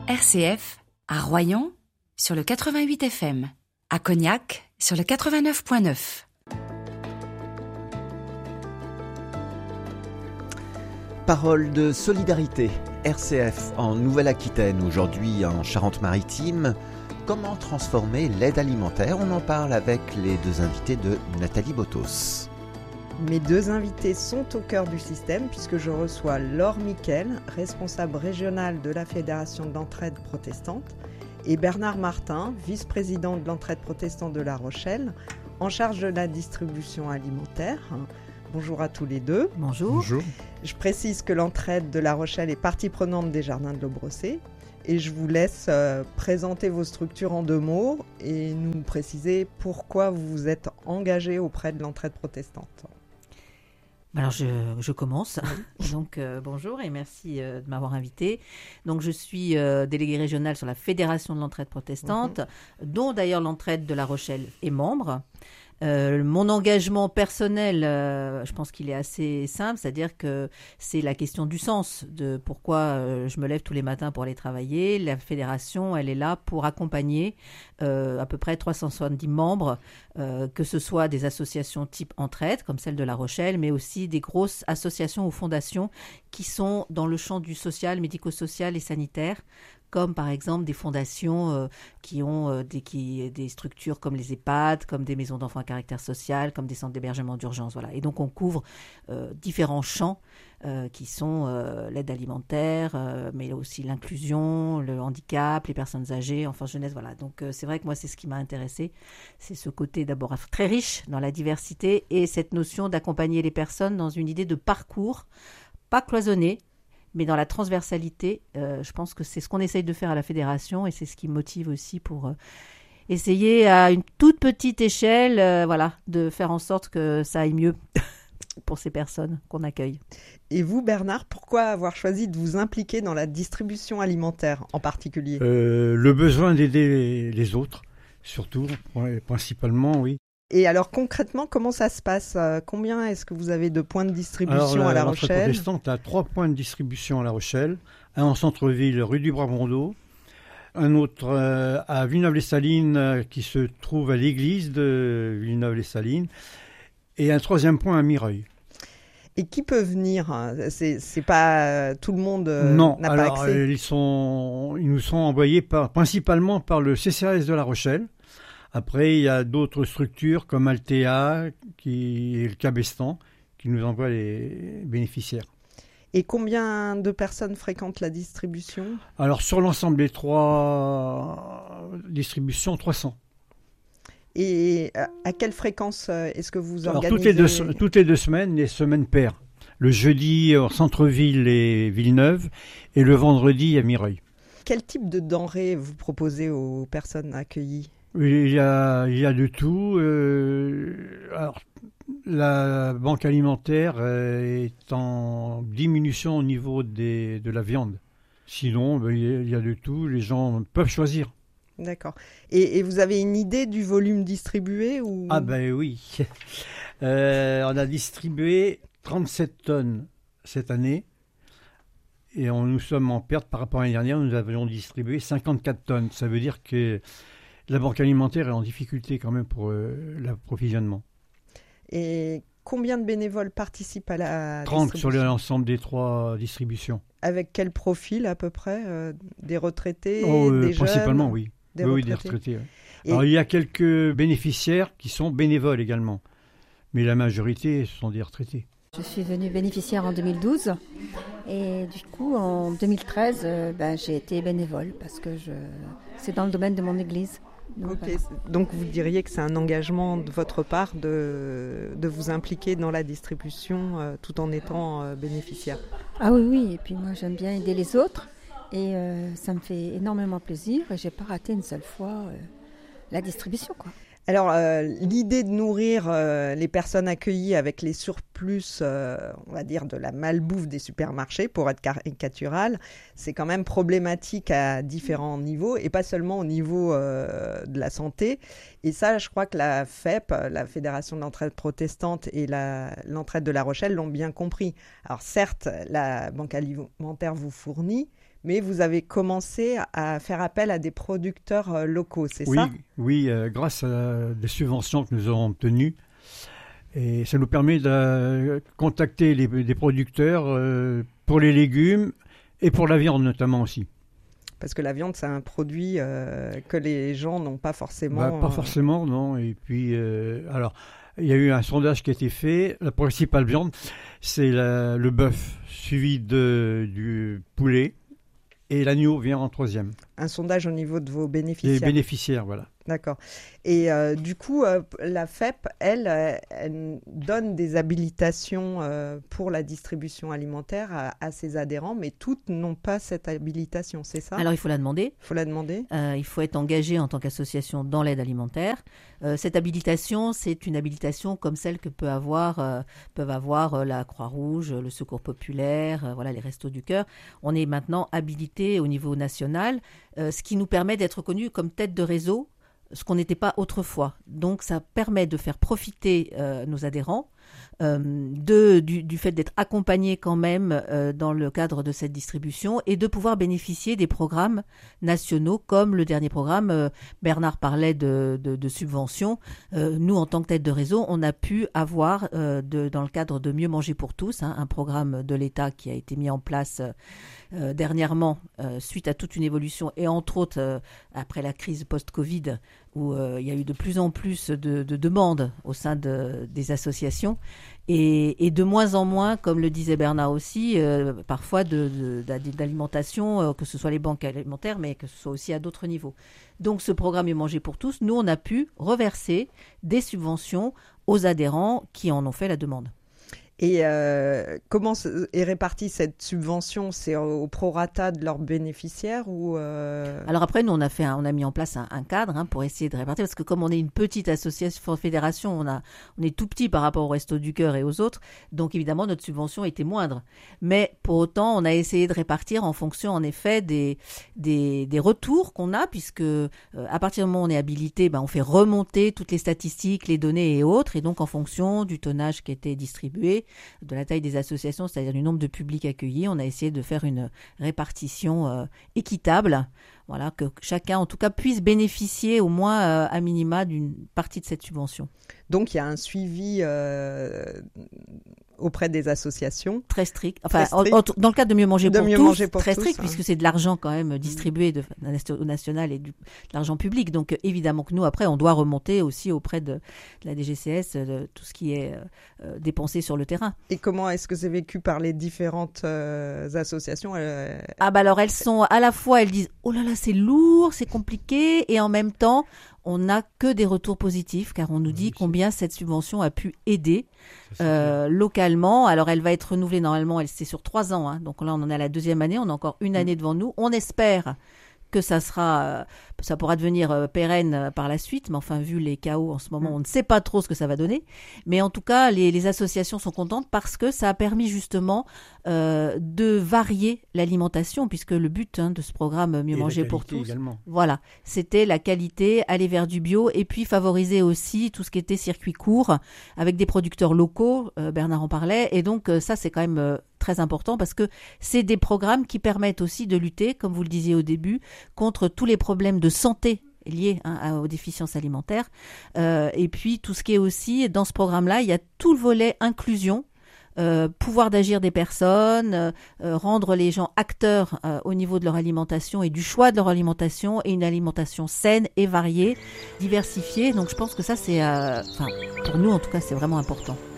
RCF, à Royan, sur le 88 FM, à Cognac, sur le 89.9. Parole de solidarité, RCF en Nouvelle-Aquitaine, aujourd'hui en Charente-Maritime. Comment transformer l'aide alimentaire? On en parle avec les deux invités de Nathalie Botos. Mes deux invités sont au cœur du système puisque je reçois Laure Miquel, responsable régionale de la Fédération de l'entraide protestante, et Bernard Martin, vice-président de l'entraide protestante de La Rochelle, en charge de la distribution alimentaire. Bonjour à tous les deux. Bonjour. Bonjour. Je précise que l'entraide de La Rochelle est partie prenante des Jardins de l'Eau-Brossée. Et je vous laisse présenter vos structures en 2 mots et nous préciser pourquoi vous vous êtes engagé auprès de l'entraide protestante. Alors je commence. Donc bonjour et merci de m'avoir invité. Donc je suis déléguée régionale sur la Fédération de l'entraide protestante, dont d'ailleurs l'entraide de La Rochelle est membre. Mon engagement personnel, je pense qu'il est assez simple, c'est-à-dire que c'est la question du sens, de pourquoi je me lève tous les matins pour aller travailler. La fédération, elle est là pour accompagner à peu près 370 membres, que ce soit des associations type entraide, comme celle de La Rochelle, mais aussi des grosses associations ou fondations qui sont dans le champ du social, médico-social et sanitaire, comme par exemple des fondations qui ont des structures comme les EHPAD, comme des maisons d'enfants à caractère social, comme des centres d'hébergement d'urgence. Voilà. Et donc on couvre différents champs qui sont l'aide alimentaire, mais aussi l'inclusion, le handicap, les personnes âgées, enfants, jeunesse. Voilà. Donc c'est vrai que moi c'est ce qui m'a intéressée. C'est ce côté d'abord très riche dans la diversité et cette notion d'accompagner les personnes dans une idée de parcours, pas cloisonné, mais dans la transversalité. Je pense que c'est ce qu'on essaye de faire à la fédération et c'est ce qui me motive aussi pour essayer à une toute petite échelle de faire en sorte que ça aille mieux pour ces personnes qu'on accueille. Et vous, Bernard, pourquoi avoir choisi de vous impliquer dans la distribution alimentaire en particulier ? Le besoin d'aider les autres, surtout, principalement, oui. Et alors concrètement, comment ça se passe ? Combien est-ce que vous avez de points de distribution à La Rochelle ? L'entraide protestante a 3 points de distribution à La Rochelle. Un en centre-ville, rue du Bras-Bondeau. Un autre à Villeneuve-les-Salines, qui se trouve à l'église de Villeneuve-les-Salines. Et un 3e point à Mireuil. Et qui peut venir ? C'est pas tout le monde n'a pas accès. Ils nous sont envoyés principalement par le CCAS de La Rochelle. Après, il y a d'autres structures comme Altea et le Cabestan qui nous envoient les bénéficiaires. Et combien de personnes fréquentent la distribution ? Alors, sur l'ensemble des 3 distributions, 300. Et à quelle fréquence est-ce que vous organisez ? Toutes les 2 semaines, les semaines paires. Le jeudi en centre-ville et Villeneuve et le vendredi à Mireuil. Quel type de denrées vous proposez aux personnes accueillies ? Il y a de tout. Alors, la banque alimentaire est en diminution au niveau de la viande. Sinon, il y a de tout. Les gens peuvent choisir. D'accord. Et vous avez une idée du volume distribué ou... Ah ben oui. On a distribué 37 tonnes cette année. Et nous sommes en perte par rapport à l'année dernière. Nous avions distribué 54 tonnes. Ça veut dire que la banque alimentaire est en difficulté quand même pour l'approvisionnement. Et combien de bénévoles participent à la 30 distribution ? sur l'ensemble des 3 distributions. Avec quel profil à peu près ? Des retraités, des principalement, jeunes ? Oui. Des retraités. Oui. Alors il y a quelques bénéficiaires qui sont bénévoles également. Mais la majorité, ce sont des retraités. Je suis venue bénéficiaire en 2012 et du coup en 2013 j'ai été bénévole parce que c'est dans le domaine de mon église. Donc, voilà. Donc vous diriez que c'est un engagement de votre part de vous impliquer dans la distribution tout en étant bénéficiaire. Ah oui, et puis moi j'aime bien aider les autres et ça me fait énormément plaisir et j'ai pas raté une seule fois la distribution, quoi. Alors, l'idée de nourrir les personnes accueillies avec les surplus, on va dire, de la malbouffe des supermarchés, pour être caricatural, c'est quand même problématique à différents niveaux, et pas seulement au niveau de la santé. Et ça, je crois que la FEP, la Fédération de l'entraide protestante, et l'entraide de La Rochelle l'ont bien compris. Alors certes, la banque alimentaire vous fournit, Mais vous avez commencé à faire appel à des producteurs locaux, c'est ça? Oui, grâce à des subventions que nous avons obtenues. Et ça nous permet de contacter des producteurs pour les légumes et pour la viande notamment aussi. Parce que la viande, c'est un produit que les gens n'ont pas forcément... Pas forcément, non. Et puis, alors, il y a eu un sondage qui a été fait. La principale viande, c'est le bœuf, suivi du poulet. Et l'agneau vient en troisième. Un sondage au niveau de vos bénéficiaires. Les bénéficiaires, voilà. D'accord. Et du coup, la FEP, elle donne des habilitations pour la distribution alimentaire à ses adhérents, mais toutes n'ont pas cette habilitation, c'est ça? Alors, il faut la demander. Il faut la demander. Il faut être engagé en tant qu'association dans l'aide alimentaire. Cette habilitation, c'est une habilitation comme celle que peuvent avoir la Croix-Rouge, le Secours populaire, voilà, les Restos du Cœur. On est maintenant habilité au niveau national, ce qui nous permet d'être connus comme tête de réseau, ce qu'on n'était pas autrefois. Donc, ça permet de faire profiter nos adhérents du fait d'être accompagnés quand même dans le cadre de cette distribution et de pouvoir bénéficier des programmes nationaux comme le dernier programme. Bernard parlait de subventions. Nous, en tant que tête de réseau, on a pu avoir, dans le cadre de Mieux manger pour tous, un programme de l'État qui a été mis en place dernièrement suite à toute une évolution et entre autres après la crise post-Covid où il y a eu de plus en plus de demandes au sein des associations et de moins en moins, comme le disait Bernard aussi, parfois d'alimentation, que ce soit les banques alimentaires, mais que ce soit aussi à d'autres niveaux. Donc ce programme Mieux manger pour tous, nous on a pu reverser des subventions aux adhérents qui en ont fait la demande. Et comment est répartie cette subvention? C'est au prorata de leurs bénéficiaires ou Alors après, nous, on a mis en place un cadre pour essayer de répartir, parce que comme on est une petite association, fédération, on est tout petit par rapport au Restos du Cœur et aux autres, donc évidemment, notre subvention était moindre. Mais pour autant, on a essayé de répartir en fonction, en effet, des retours qu'on a, puisque à partir du moment où on est habilité, on fait remonter toutes les statistiques, les données et autres, et donc en fonction du tonnage qui était distribué, de la taille des associations, c'est-à-dire du nombre de publics accueillis, on a essayé de faire une répartition équitable, voilà, que chacun en tout cas puisse bénéficier au moins à minima d'une partie de cette subvention. Donc il y a un suivi auprès des associations. Très strict. Enfin, dans le cadre de Mieux manger pour tous, très strict, puisque c'est de l'argent quand même distribué au national et de l'argent public. Donc évidemment que nous, après, on doit remonter aussi auprès de la DGCS de tout ce qui est dépensé sur le terrain. Et comment est-ce que c'est vécu par les différentes associations? Alors elles sont à la fois, elles disent « Oh là là, c'est lourd, c'est compliqué » et en même temps, on n'a que des retours positifs car on nous dit combien cette subvention a pu aider localement. Alors, elle va être renouvelée normalement, c'est sur 3 ans. Donc là, on en est à la 2e année. On a encore une année devant nous. On espère que ça pourra devenir pérenne par la suite. Mais enfin, vu les chaos en ce moment, on ne sait pas trop ce que ça va donner. Mais en tout cas, les associations sont contentes parce que ça a permis justement de varier l'alimentation, puisque le but de ce programme Mieux manger pour tous, également. Voilà, c'était la qualité, aller vers du bio et puis favoriser aussi tout ce qui était circuit court avec des producteurs locaux. Bernard en parlait. Et donc, ça, c'est quand même très important parce que c'est des programmes qui permettent aussi de lutter, comme vous le disiez au début, contre tous les problèmes de santé liés aux déficiences alimentaires. Et puis, tout ce qui est aussi, dans ce programme-là, il y a tout le volet inclusion, pouvoir d'agir des personnes, rendre les gens acteurs au niveau de leur alimentation et du choix de leur alimentation et une alimentation saine et variée, diversifiée. Donc, je pense que ça, c'est, pour nous, en tout cas, c'est vraiment important.